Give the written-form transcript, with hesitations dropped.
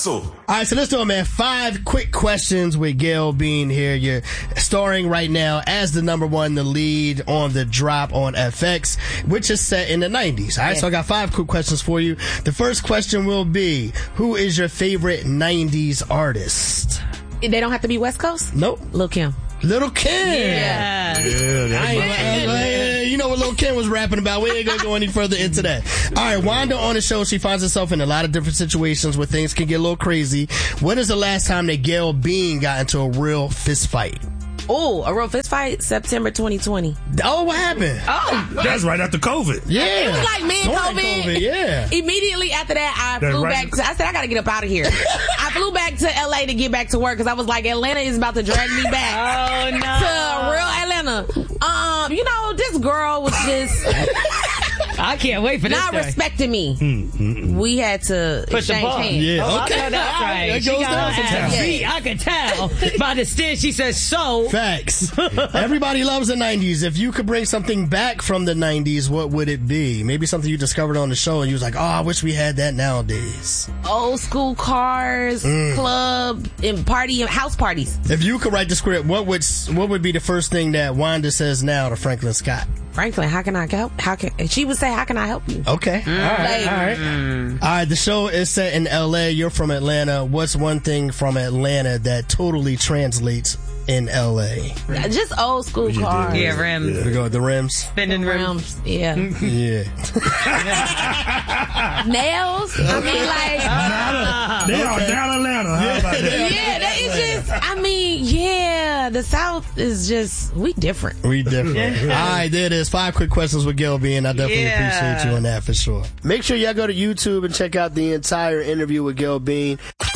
hustle. All right, so let's do it, man. 5 quick questions with Gayle Bean here. You're starring right now as the #1, the lead on The Drop on FX, which is set in the 90s. All right, so I got 5 quick questions for you. The first question will be, who is your favorite 90s artist? They don't have to be West Coast? Nope. Lil' Kim. Little Kim. Yeah. You know what Lil' Kim was rapping about. We ain't gonna go any further into that. All right, Wanda on the show, she finds herself in a lot of different situations where things can get a little crazy. When is the last time that Gayle Bean got into a real fist fight? Oh, a real fist fight? September 2020. Oh, what happened? Oh, that's right after COVID. Yeah. It was like mid-COVID. Yeah. Immediately after that, I flew back. I said, I got to get up out of here. I flew back to LA to get back to work because I was like, Atlanta is about to drag me back. Oh, no. To real Atlanta. This girl was just... I can't wait for this. Not respecting me. We had to exchange hands. Yeah, okay. That's right. That goes down sometimes. I could tell by the stare she says so. Facts. Everybody loves the 90s. If you could bring something back from the 90s, what would it be? Maybe something you discovered on the show and you was like, I wish we had that nowadays. Old school cars, club, and house parties. If you could write the script, what would be the first thing that Wanda says now to Franklin Scott? Franklin, how can I help? She would say, how can I help you? Okay. All right. All right. The show is set in LA. You're from Atlanta. What's one thing from Atlanta that totally translates in LA? Just old school cars. Yeah, rims. We go with the rims. Spinning rims. Yeah. Yeah. Nails. I mean, like. They are down Atlanta. How about that? Yeah, the South is just, we different. We different. All right, there it is. 5 quick questions with Gayle Bean. I definitely appreciate you on that for sure. Make sure y'all go to YouTube and check out the entire interview with Gayle Bean.